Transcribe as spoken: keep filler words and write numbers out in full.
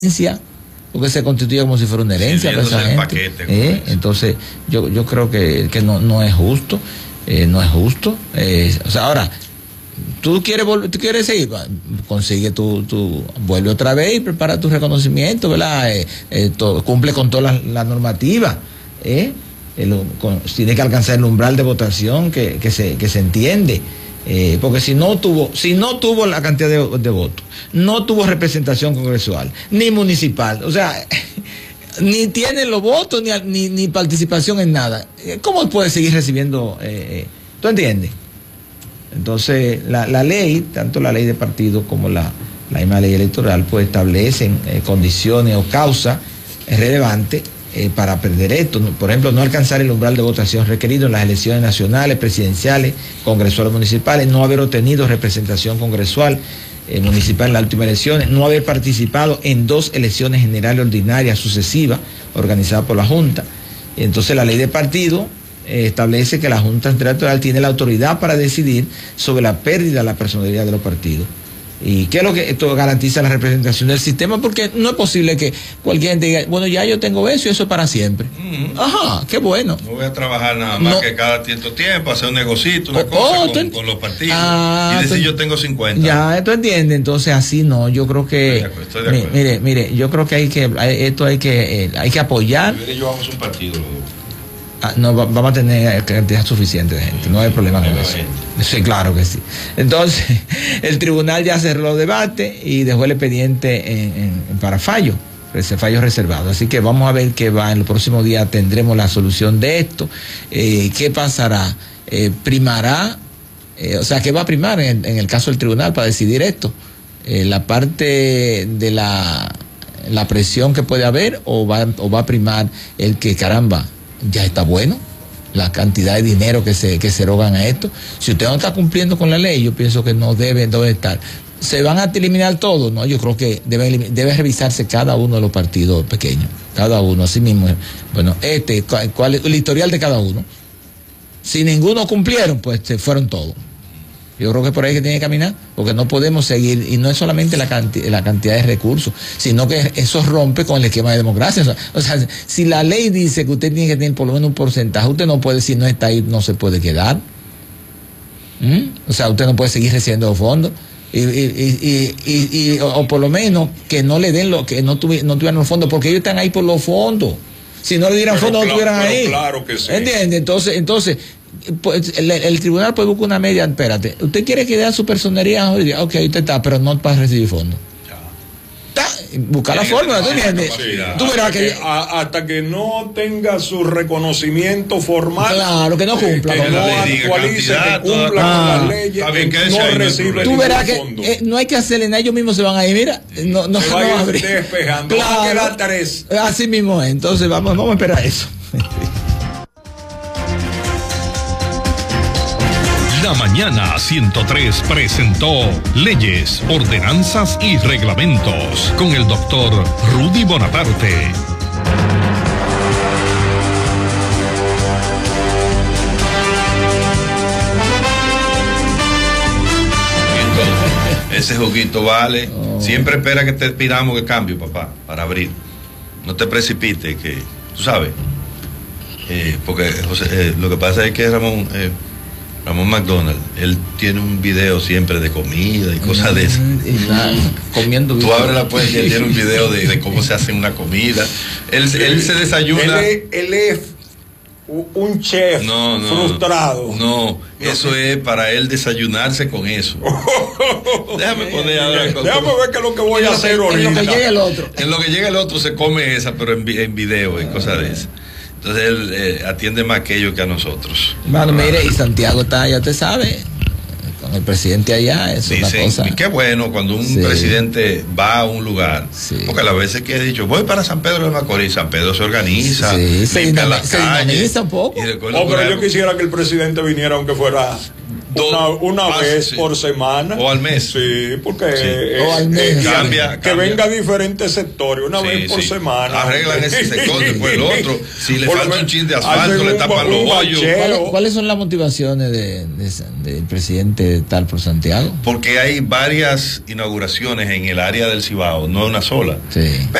porque se constituye como si fuera una herencia para esa gente. Paquete, ¿eh? Entonces yo yo creo que, que no, no es justo, eh, no es justo. Eh, o sea, ahora, tú quieres tú quieres seguir, consigue tu, tu vuelve otra vez y prepara tu reconocimiento, ¿verdad? Eh, eh, todo, cumple con toda la, la normativa, ¿eh? El, con, tiene que alcanzar el umbral de votación que, que se que se entiende. Eh, porque si no tuvo si no tuvo la cantidad de, de votos, no tuvo representación congresual ni municipal, o sea, ni tiene los votos ni, ni, ni participación en nada, ¿cómo puede seguir recibiendo? Eh, ¿Tú entiendes? Entonces la, la ley, tanto la ley de partido como la, la misma ley electoral, pues establecen eh, condiciones o causas eh, relevantes Eh, para perder esto. Por ejemplo, no alcanzar el umbral de votación requerido en las elecciones nacionales, presidenciales, congresuales, municipales, no haber obtenido representación congresual eh, municipal en las últimas elecciones, no haber participado en dos elecciones generales ordinarias sucesivas organizadas por la Junta. Entonces la ley de partido eh, establece que la Junta Central Electoral tiene la autoridad para decidir sobre la pérdida de la personalidad de los partidos. ¿Y qué es lo que esto garantiza la representación del sistema? Porque no es posible que cualquier gente diga, bueno, ya yo tengo eso y eso es para siempre. Mm-hmm. Ajá, qué bueno. No voy a trabajar nada más no. que cada cierto tiempo, hacer un negocito, una oh, cosa oh, con, con los partidos. Ah, y decir, yo tengo cincuenta. Ya, ¿tú entiendes? Entonces, así no, yo creo que... Estoy de acuerdo, estoy de acuerdo. Mire, mire, yo creo que hay que, esto hay que, eh, hay que apoyar. Mire, yo vamos a un partido, los dos. Ah, no, vamos a tener cantidad suficiente de gente, no hay problema con eso. Sí, claro que sí. Entonces, el tribunal ya cerró los debates y dejó el expediente en, en, para fallo, ese fallo reservado. Así que vamos a ver qué va. En los próximos días tendremos la solución de esto. Eh, ¿Qué pasará? Eh, ¿Primará? Eh, o sea, ¿qué va a primar en, en el caso del tribunal para decidir esto? Eh, ¿La parte de la, la presión que puede haber o va, o va a primar el que, caramba, ya está bueno la cantidad de dinero que se que se erogan a esto? Si usted no está cumpliendo con la ley, yo pienso que no debe, debe estar. ¿Se van a eliminar todos? No, yo creo que debe, debe revisarse cada uno de los partidos pequeños, cada uno, así mismo. Bueno, este, cuál es el historial de cada uno. Si ninguno cumplieron, pues se fueron todos. Yo creo que por ahí que tiene que caminar, porque no podemos seguir, y no es solamente la, canti la cantidad de recursos, sino que eso rompe con el esquema de democracia. O sea, o sea, si la ley dice que usted tiene que tener por lo menos un porcentaje, usted no puede, si no está ahí, no se puede quedar. ¿Mm? O sea, usted no puede seguir recibiendo fondos. Y, y, y, y, y o, o por lo menos que no le den lo que no, tuvi, no tuvieran los fondos, porque ellos están ahí por los fondos. Si no le dieran pero fondos, claro, no estuvieran ahí. Claro que sí. ¿Entiende? Entonces, entonces pues, el, el tribunal puede buscar una media. Espérate, usted quiere que dea su personería, ok, usted está, pero no para recibir fondos. Buscar la forma, ¿tú entiendes? Tú verás que, que a, hasta que no tenga su reconocimiento formal, claro, que no cumpla, que, que no actualice, que cumpla ah, con las leyes, bien, que no recibe. Tú verás que eh, no hay que hacerle nada, ellos mismos se van a ir, mira, no, no, se no va a abrir. Despejando, claro, va a quedar tres. Así mismo es. Entonces vamos, vamos a esperar eso. La Mañana ciento tres presentó Leyes, Ordenanzas y Reglamentos con el doctor Rudy Bonaparte. Ese juguito vale. Oh. Siempre espera que te pidamos que cambie, papá, para abrir. No te precipites, que tú sabes. Eh, porque José, eh, lo que pasa es que Ramón... Eh, Ramón McDonald, él tiene un video siempre de comida y cosas de esas. Comiendo. Tú abres la puerta y él tiene un video de, de cómo se hace una comida. Él, sí. él se desayuna. Él es, él es un chef no, no, frustrado. No, eso es para él desayunarse con eso. Déjame poner ahora. Déjame ver qué es lo que voy a hacer ahorita. En lo que llega el otro. En lo que llega el otro se come esa, pero en, en video y cosas de esas. Entonces él eh, atiende más que ellos que a nosotros. Bueno, mire, y Santiago está, ya te sabe, con el presidente allá, es una cosa. Y qué bueno cuando un sí. presidente va a un lugar, sí. porque a las veces que he dicho, voy para San Pedro de Macorís, San Pedro se organiza, sí, se, limpia las se calles. dinamiza un poco. Oh, pero yo quisiera que el presidente viniera aunque fuera una, una pase, vez sí. por semana. O al mes. Sí, porque Sí. es, O al mes. es- Cambia, que cambia. venga a diferentes sectores, una Sí, vez por sí. semana. Arreglan ese sector, después el otro. Si le Por lo falta un menos chin de asfalto, hacen le un tapan ba- los un hoyos. bacheo. ¿Cuáles, cuáles son las motivaciones de, de- del presidente tal por Santiago? Porque hay varias inauguraciones en el área del Cibao, no una sola. Sí.